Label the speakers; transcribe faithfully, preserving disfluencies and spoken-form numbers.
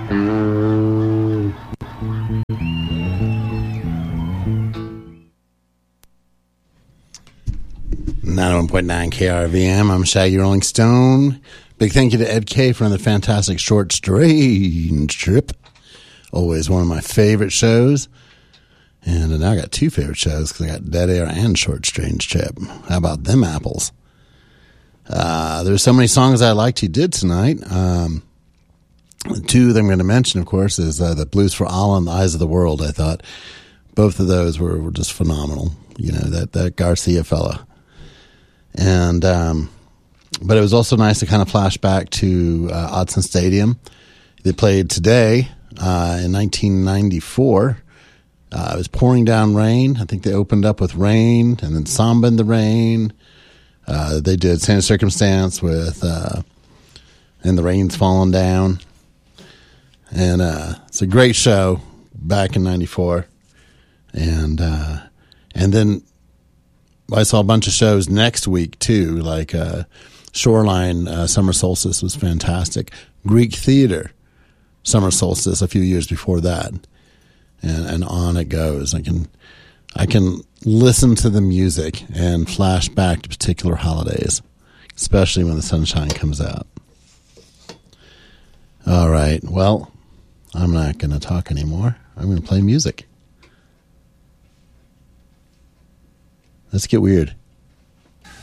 Speaker 1: ninety-one point nine K R V M. I'm Shaggy Rolling Stone. Big thank you to Ed K for another fantastic short strange trip. Always one of my favorite shows. And now I got two favorite shows because I got Dead Air and Short Strange Trip. How about them apples? Uh, there's so many songs I liked he did tonight. Um, two that I'm going to mention, of course, is uh, the Blues for Allah and the Eyes of the World. I thought both of those were, were just phenomenal. You know, that, that Garcia fella. And, um, but it was also nice to kind of flash back to uh, Autzen Stadium. They played today uh, in nineteen ninety-four. Uh, it was pouring down rain. I think they opened up with Rain and then Samba in the Rain. Uh, they did Santa Circumstance with uh, And the Rain's Falling Down. And uh, it's a great show back in ninety-four. And uh, and then I saw a bunch of shows next week, too, like uh, Shoreline uh, Summer Solstice was fantastic. Greek Theater Summer Solstice a few years before that. And, and on it goes. I can I can listen to the music and flash back to particular holidays, especially when the sunshine comes out. All right. Well, I'm not going to talk anymore. I'm going to play music. Let's get weird.